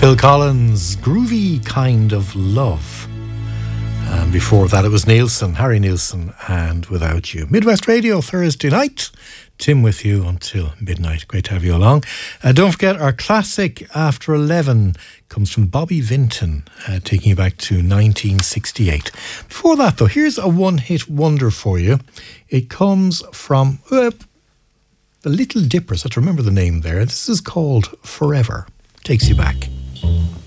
Phil Collins, Groovy Kind of Love. And before that it was Nielsen, Harry Nielsen, and Without You. Midwest Radio, Thursday night. Tim with you until midnight. Great to have you along. Don't forget, our classic After 11 comes from Bobby Vinton, taking you back to 1968. Before that, though, here's a one-hit wonder for you. It comes from the Little Dippers. I have to remember the name there. This is called Forever. Takes you back.